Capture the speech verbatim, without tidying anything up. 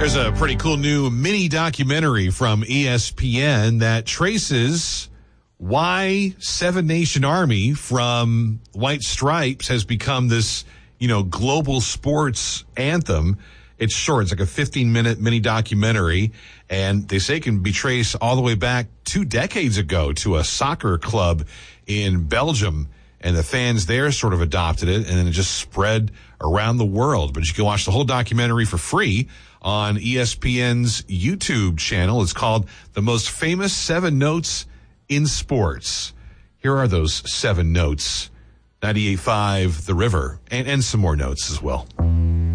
There's a pretty cool new mini documentary from E S P N that traces why Seven Nation Army from White Stripes has become this, you know, global sports anthem. It's short. It's like a fifteen minute mini documentary, and they say it can be traced all the way back two decades ago to a soccer club in Belgium, and the fans there sort of adopted it, and then it just spread around the world. But you can watch the whole documentary for free on E S P N's YouTube channel. It's called The Most Famous Seven Notes in Sports. Here are those seven notes. ninety-eight point five The River, and, and some more notes as well.